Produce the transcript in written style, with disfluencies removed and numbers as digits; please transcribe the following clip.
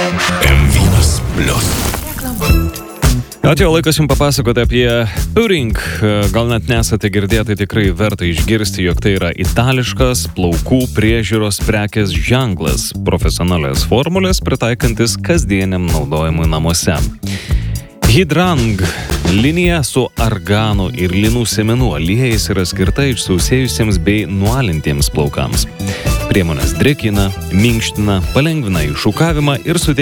M1+. Atėjo laikas jums papasakoti apie Puring. Gal net nesate girdėję, tai tikrai verta išgirsti, jog tai yra itališkas plaukų priežiūros prekės ženklas, profesionalias formulės pritaikantis kasdieniam naudojimui namuose. Hidrang linija su arganų ir linų sėmenų aliejais yra skirta išsausėjusiems bei nualintiems plaukams. Priemonės drėkina, minkština, palengvina iššukavimą ir suteikia